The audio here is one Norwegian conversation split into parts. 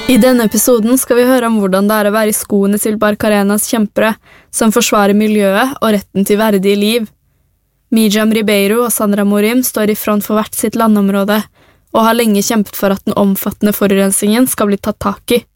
I denne episoden skal vi høre om hvordan det å være i skoene til Barcarenas kjempere, som forsvarer miljøet og retten til verdig liv. Mijam Ribeiro og Sandra Morim står i front for hvert sitt landområde, og har lenge kjempet for at den omfattende forurensningen skal bli tatt tak i.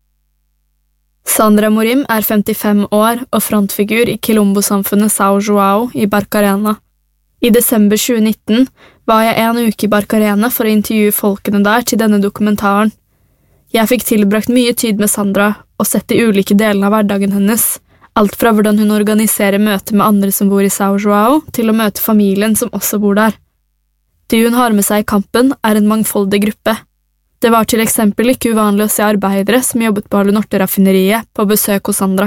Sandra Morim 55 år og frontfigur i Quilombo-samfunnet São João i Barcarena. I desember 2019 var jeg en uke i Barcarena for å intervjue folkene der til denne dokumentaren. Jeg fikk tilbrakt mye tid med Sandra og sett de ulike delene av hverdagen hennes, alt fra hvordan hun organiserer møter med andre som bor i São João, til å møte familien som også bor der. De hun har med seg i kampen en mangfoldig gruppe. Det var til eksempel ikke uvanlig å se arbeidere som jobbet på Alunorte-raffineriet på besøk hos Sandra.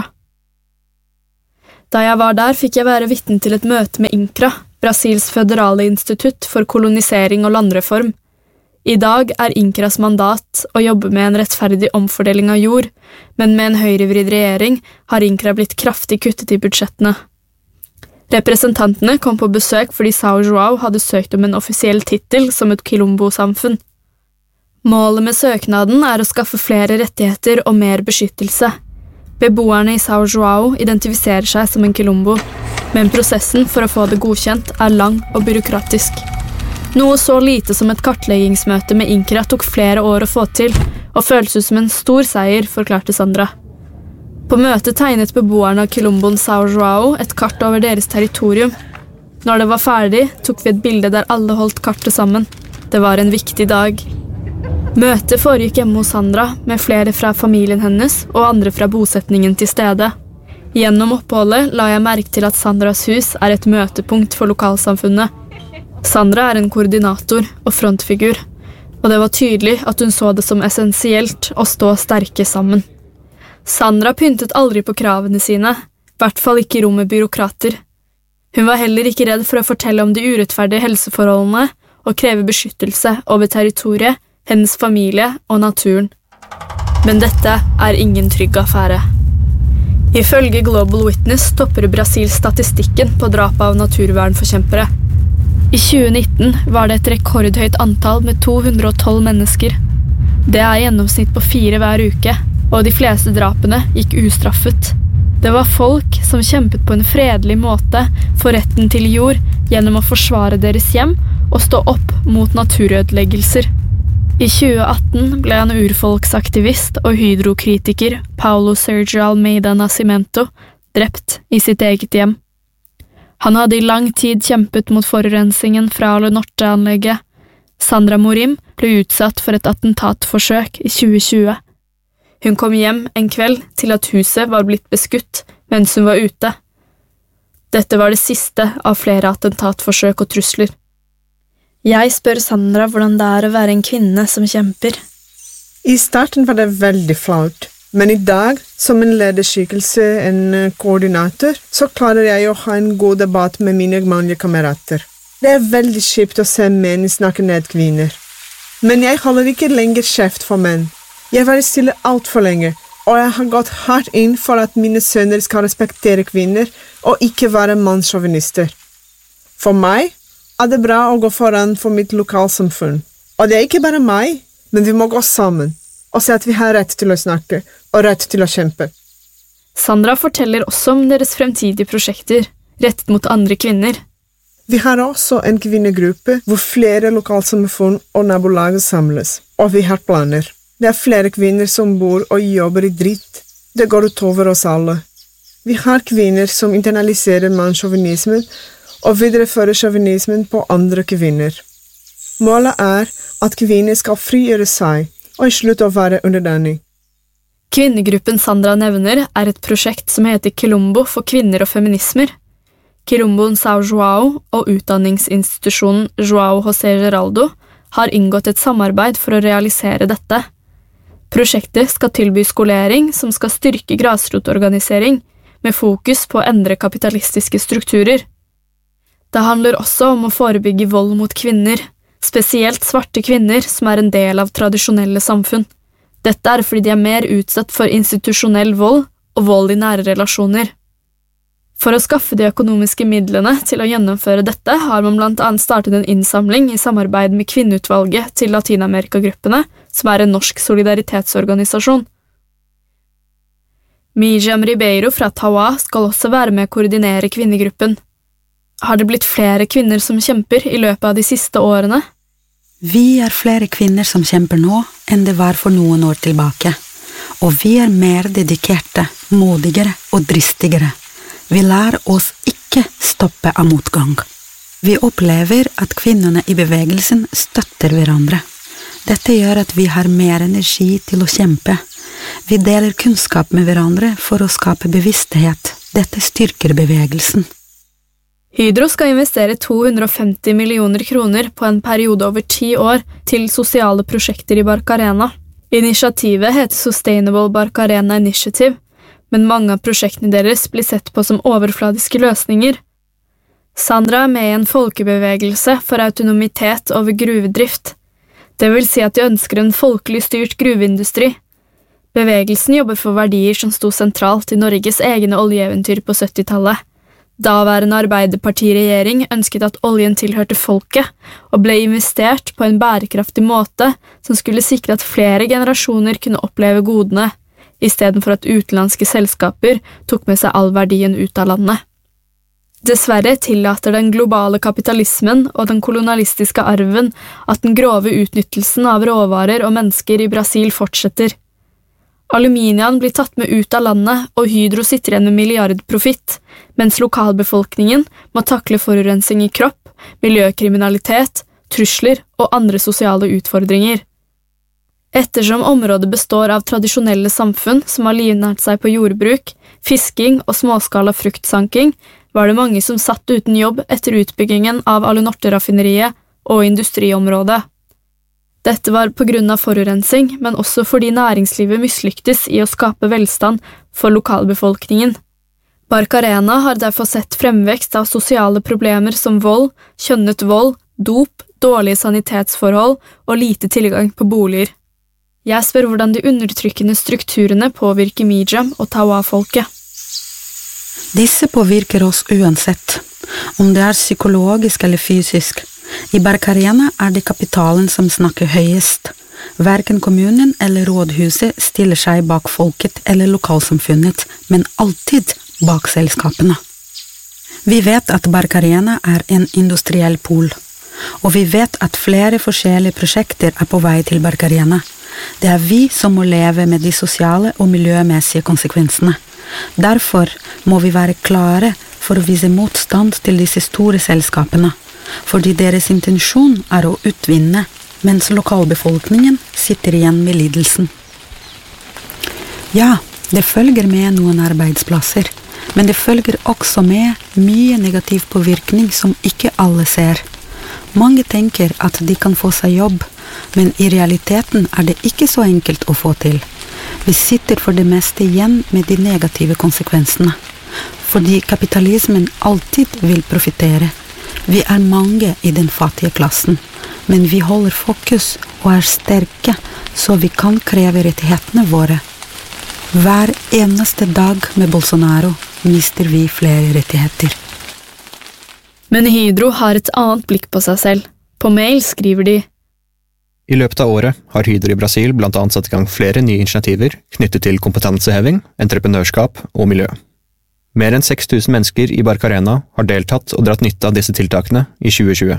Da jeg var der, fikk jeg være vitne til et møte med INCRA, Brasils føderale institutt for kolonisering og landreform. I dag INCRAs mandat å jobbe med en rettferdig omfordeling av jord, men med en høyrevridd regjering har INCRA blitt kraftig kuttet i budsjettene. Representantene kom på besøk fordi São João hadde søkt om en offisiell titel som et Quilombo-samfunn. Målet med søknaden å skaffe flere rettigheter og mer beskyttelse. Beboerne i São João identifiserer seg som en Quilombo, men prosessen for å få det godkjent lang og byråkratisk. Noe så lite som et kartleggingsmøte med INCRA tok flere år å få til, og føles ut som en stor seier, forklarte Sandra. På møtet tegnet beboerne av Quilomboen São João et kart over deres territorium. Når det var ferdig, tok vi et bilde der alle holdt kartet sammen. Det var en viktig dag. Møtet foregikk hjemme hos Sandra, med flere fra familien hennes og andre fra bosetningen til stede. Gjennom oppholdet la jeg merke til at Sandras hus et møtepunkt for lokalsamfunnet. Sandra en koordinator og frontfigur, og det var tydelig at hun så det som essensielt å stå sterke sammen. Sandra pyntet aldri på kravene sine, i hvert fall ikke i rom med byråkrater. Hun var heller ikke redd for å fortelle om de urettferdige helseforholdene og kreve beskyttelse over territoriet, hennes familie og naturen. Men dette ingen trygg affære. Ifølge Global Witness topper Brasil statistikken på drap av naturvernforkjempere. I 2019 var det et rekordhøyt antall med 212 mennesker. Det gjennomsnitt på 4 hver uke, og de fleste drapene gikk ustraffet. Det var folk som kjempet på en fredelig måte for retten til jord gjennom å forsvare deres hjem og stå opp mot naturødeleggelser. I 2018 ble en urfolksaktivist og hydrokritiker, Paulo Sergio Almeida Nascimento, drept i sitt eget hjem. Han hadde i lang tid kjempet mot forurensningen fra Alunorte-anlegget. Sandra Morim ble utsatt for et attentatforsøk i 2020. Hun kom hjem en kveld til at huset var blitt beskutt mens hun var ute. Dette var det siste av flere attentatforsøk og trusler. Jeg spør Sandra hvordan det å være en kvinne som kjemper. I starten var det veldig flaut. Men i dag, som en lederskikkelse, en koordinator, så klarer jeg å ha en god debatt med mine mannlige kamerater. Det veldig kjipt å se menn snakke ned kvinner. Men jeg holder ikke lenger kjeft for menn. Jeg var stille alt for lenge, og jeg har gått hardt inn for at mine sønner skal respektere kvinner og ikke være mannssjåvinister. For meg det bra å gå foran for mitt lokalsamfunn. Og det ikke bare meg, men vi må gå sammen. Og se at vi har rett til å snakke, og rett til å kjempe. Sandra forteller også om deres fremtidige prosjekter, rettet mot andre kvinner. Vi har også en kvinnegruppe hvor flere lokalsamfunn og nabolag samles, og vi har planer. Det flere kvinner som bor og jobber i dritt. Det går utover oss alle. Vi har kvinner som internaliserer mannssjåvinismen og viderefører sjåvinismen på andre kvinner. Målet at kvinner skal frigjøre seg, og slutte å være underdanig. Kvinnegruppen Sandra nevner et prosjekt som heter Quilombo for kvinner og feminismer. Quilomboen São João og utdanningsinstitusjonen João José Geraldo har inngått et samarbeid for å realisere dette. Prosjektet skal tilby skolering som skal styrke grasrotorganisering, med fokus på å endre kapitalistiske strukturer. Det handler også om å forebygge vold mot kvinner, spesielt svarte kvinner som en del av tradisjonelle samfunn. Dette fordi de mer utsatt for institusjonell vold og vold i nære relasjoner. For å skaffe de økonomiske midlene til å gjennomføre dette har man blant annet startet en innsamling i samarbeid med Kvinneutvalget til Latinamerikagruppene, som en norsk solidaritetsorganisasjon. Miriam Ribeiro fra Tawa skal også være med å koordinere kvinnegruppen. Har det blitt flere kvinner som kjemper I løpet av de siste årene? Vi flere kvinner som kjemper nå enn det var for noen år tilbake, og vi mer dedikerte, modigere og dristigere. Vi lærer oss ikke stoppe av motgang. Vi opplever at kvinnerne I bevegelsen støtter hverandre. Dette gjør at vi har mer energi til å kjempe. Vi deler kunnskap med hverandre for å skape bevissthet. Dette styrker bevegelsen. Hydro skal investere 250 millioner kroner på en periode over 10 år til sosiale prosjekter I Barcarena. Initiativet heter Sustainable Barcarena Initiative, men mange av prosjektene deres blir sett på som overfladiske løsninger. Sandra med I en folkebevegelse for autonomitet over gruvedrift. Det vil si at de ønsker en folkelig styrt gruveindustri. Bevegelsen jobber for verdier som sto sentralt I Norges egne oljeeventyr på 70-tallet. Daværende Arbeiderpartiregjering ønsket at oljen tilhørte folket, og ble investert på en bærekraftig måte som skulle sikre at flere generasjoner kunne oppleve godene, I stedet for at utenlandske selskaper tok med seg all verdien ut av landet. Dessverre tillater den globale kapitalismen og den kolonialistiske arven at den grove utnyttelsen av råvarer og mennesker I Brasil fortsetter. Aluminium blir tatt med ut av landet, og Hydro sitter igjen med milliardprofitt, mens lokalbefolkningen må takle forurensning I kropp, miljøkriminalitet, trusler og andre sosiale utfordringer. Ettersom området består av tradisjonelle samfunn som har livnært seg på jordbruk, fisking og småskala fruktsanking, var det mange som satt uten jobb etter utbyggingen av Alunorte-raffineriet og industriområdet. Dette var på grunn av forurensning, men også fordi næringslivet mislyktes I å skape velstand for lokalbefolkningen. Barcarena har derfor sett fremvekst av sosiale problemer som vold, kjønnet vold, dop, dårlige sanitetsforhold og lite tilgang på boliger. Jeg spør hvordan de undertrykkende strukturene påvirker Mijam og Tawa-folket. Disse påvirker oss uansett, om det psykologisk eller fysisk. I Barcarena det kapitalen som snakker høyest. Hverken kommunen eller rådhuset stiller seg bak folket eller lokalsamfunnet, men alltid bak selskapene. Vi vet at Barcarena en industriell pool, og vi vet at flere forskjellige prosjekter på vei til Barcarena. Det vi som må leve med de sosiale og miljømessige konsekvensene. Derfor må vi være klare for å vise motstand til disse store selskapene, fordi deres intensjon å utvinne, mens lokalbefolkningen sitter igjen med lidelsen. Ja, det følger med noen arbeidsplasser, men det følger også med mye negativ påvirkning som ikke alle ser. Mange tenker at de kan få seg jobb, men I realiteten det ikke så enkelt å få til. Vi sitter for det meste igjen med de negative konsekvensene, fordi kapitalismen alltid vil profitere. Vi mange I den fattige klassen, men vi holder fokus og sterke, så vi kan kreve rettighetene våre. Hver eneste dag med Bolsonaro mister vi flere rettigheter. Men Hydro har et annet blikk på seg selv. På mail skriver de: I løpet av året har Hydro I Brasil blant annet satt I gang flere nye initiativer knyttet til kompetanseheving, entreprenørskap og miljø. Mer enn 6 000 mennesker I Barcarena har deltatt og dratt nytte av disse tiltakene I 2020.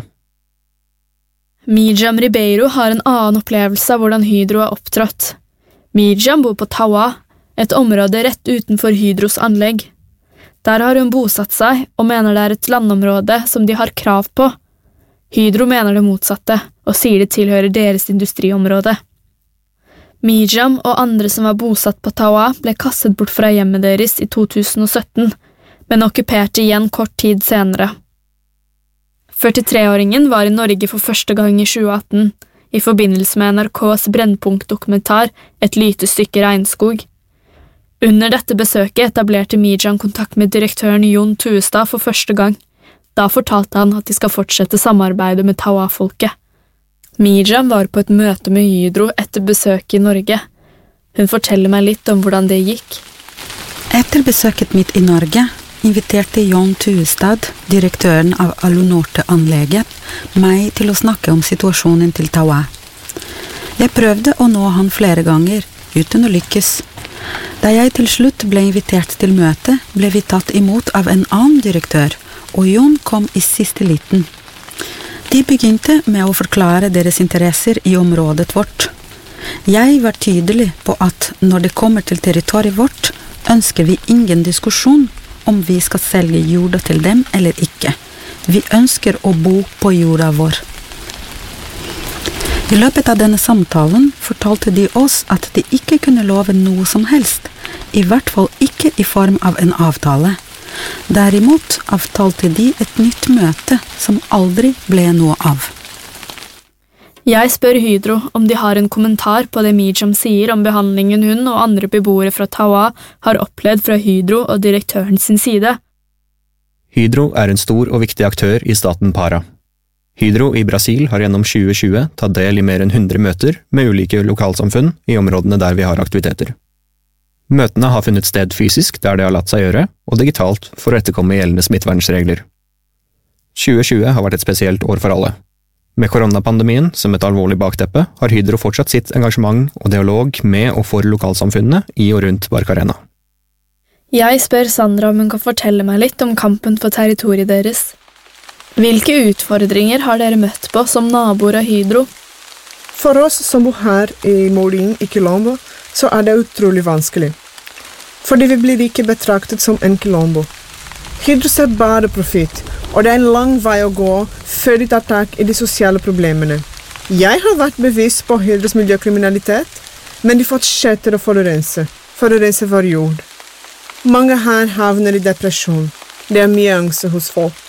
Mijam Ribeiro har en annen opplevelse av hvordan Hydro opptrådt. Mijam bor på Tawa, et område rett utenfor Hydros anlegg. Der har hun bosatt seg og mener det et landområde som de har krav på. Hydro mener det motsatte, og sier det tilhører deres industriområde. Mijam og andre som var bosatt på Tawa ble kastet bort fra hjemmet deres I 2017, men okkuperte igjen kort tid senere. 43-åringen var I Norge for første gang I 2018, I forbindelse med NRKs Brennpunkt-dokumentar Et lite stykke regnskog. Under dette besøket etablerte Mijam kontakt med direktøren Jon Tuestad for første gang. Da fortalte han at de skal fortsette samarbeidet med Tawa-folket. Mijam var på et møte med Hydro etter besøket I Norge. Hun forteller meg litt om hvordan det gikk. Etter besøket mitt I Norge inviterte Jon Tuestad, direktøren av Alunorte-anlegget, meg til å snakke om situasjonen til Tawa. Jeg prøvde å nå han flere ganger, uten å lykkes. Da jeg til slutt ble invitert til møte, ble vi tatt imot av en annen direktør, og Jon kom i siste liten. De begynte med å forklare deres interesser i området vårt. Jeg var tydelig på at når det kommer til territoriet vårt, ønsker vi ingen diskusjon om vi skal selge jorda til dem eller ikke. Vi ønsker å bo på jorda vår. I løpet av denne samtalen fortalte de oss at de ikke kunne love noe som helst, i hvert fall ikke i form av en avtale. Derimot avtalte de et nytt møte som aldri ble noe av. Jeg spør Hydro om de har en kommentar på det Mijam sier om behandlingen hun og andre beboere fra Tawa har opplevd fra Hydro og direktøren sin side. Hydro er en stor og viktig aktør i staten Para. Hydro i Brasil har gjennom 2020 tatt del i mer enn 100 møter med ulike lokalsamfunn i områdene der vi har aktiviteter. Møtene har funnet sted fysisk der det har latt seg gjøre, og digitalt for å etterkomme gjeldende smittevernregler. 2020 har vært et spesielt år for alle. Med koronapandemien som et alvorlig bakteppe har Hydro fortsatt sitt engasjement og dialog med og for lokalsamfunnene i og rundt Barcarena. Jeg spør Sandra om hun kan fortelle meg litt om kampen for territoriet deres. Hvilke utfordringer har dere møtt på som naboer av Hydro? For oss som bor her i Morin i Quilombo, så er det utrolig vanskelig. Fordi vi blir ikke betraktet som en Quilombo. Hydro ser bare profitt, og det er en lang vei å gå før de tar tak i de sosiale problemene. Jeg har vært bevisst på Hydros miljøkriminalitet, men de fortsetter å forurense vår jord. Mange her havner i depresjon. Det er mye angst hos folk.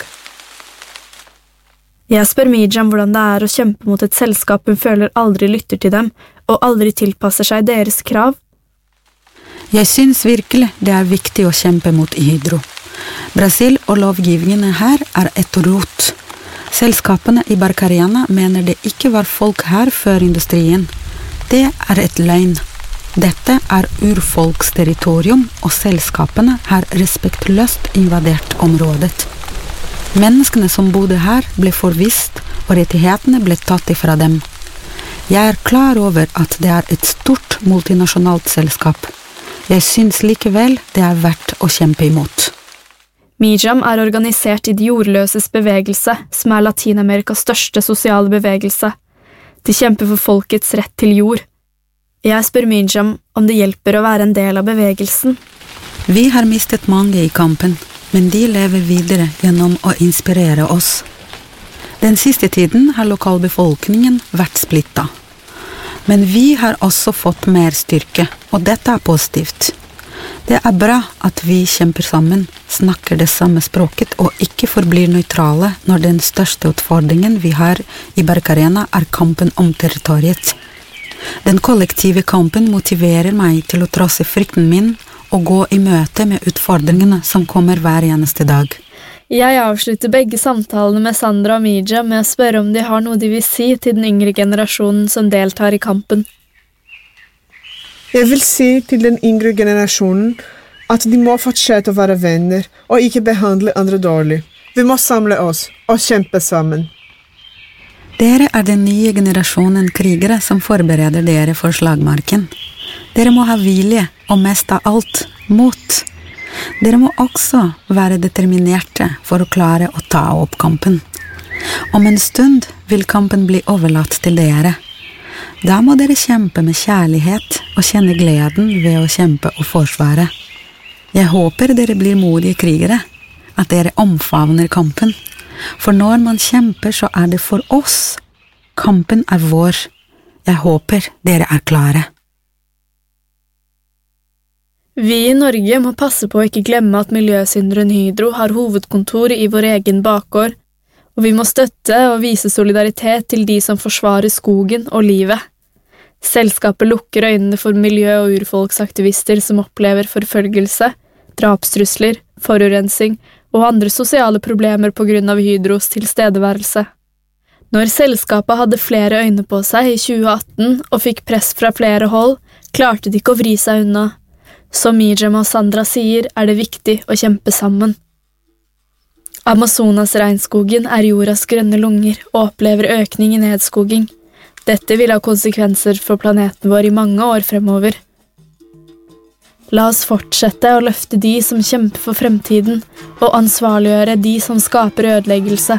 Jeg spør Mijam hvordan det er å kjempe mot et selskap hun føler aldri lytter til dem, og aldri tilpasser seg deres krav. Jeg synes virkelig det er viktig å kjempe mot Hydro. Brasil og lovgivningene her er et rot. Selskapene i Barcarena mener det ikke var folk her før industrien. Det er et løgn. Dette er urfolks territorium, og selskapene har respektløst invadert området. Menneskene som bodde her ble forvist, og rettighetene ble tatt ifra dem. Jeg er klar over at det er et stort multinasjonalt selskap. Jeg synes likevel det er verdt å kjempe imot. Mijam er organisert i De jordløses bevegelse, som er Latin-Amerikas største sosiale bevegelse. De kjemper for folkets rett til jord. Jeg spør Mijam om det hjelper å være en del av bevegelsen. Vi har mistet mange i kampen, men de lever videre gjennom å inspirere oss. Den siste tiden har lokalbefolkningen vært splittet. Men vi har også fått mer styrke, og dette er positivt. Det er bra at vi kjemper sammen, snakker det samme språket og ikke forblir nøytrale når den største utfordringen vi har i Barcarena er kampen om territoriet. Den kollektive kampen motiverer meg til å trosse frykten min og gå i møte med utfordringene som kommer hver eneste dag. Jeg avslutter begge samtalene med Sandra og Mijam med å spørre om de har noe de vil si til den yngre generasjonen som deltar i kampen. Jeg vil si til den yngre generasjonen at de må fortsette å være venner og ikke behandle andre dårlig. Vi må samle oss og kjempe sammen. Dere er den nye generasjonen krigere som forbereder dere for slagmarken. Dere må ha vilje, og mest av alt, mot. Dere må også være determinerte for å klare å ta opp kampen. Om en stund vil kampen bli overlatt til dere. Da må dere kjempe med kjærlighet og kjenne gleden ved å kjempe og forsvare. Jeg håper dere blir modige krigere, at dere omfavner kampen. For når man kjemper, så er det for oss. Kampen er vår. Jeg håper dere er klare. Vi i Norge må passe på å ikke glemme at miljøsynderen Hydro har hovedkontor i vår egen bakgård, og vi må støtte og vise solidaritet til de som forsvarer skogen og livet. Selskapet lukker øynene for miljø- og urfolksaktivister som opplever forfølgelse, drapstrusler, forurensing og andre sosiale problemer på grunn av Hydros tilstedeværelse. Når selskapet hadde flere øyne på seg i 2018 og fikk press fra flere hold, klarte de ikke å vri seg unna. Som Mijam og Sandra sier, er det viktig å kjempe sammen. Amazonas-regnskogen er jordas grønne lunger og opplever økning i nedskoging. Dette vil ha konsekvenser for planeten vår i mange år fremover. La oss fortsette å løfte de som kjemper for fremtiden, og ansvarliggjøre de som skaper ødeleggelse.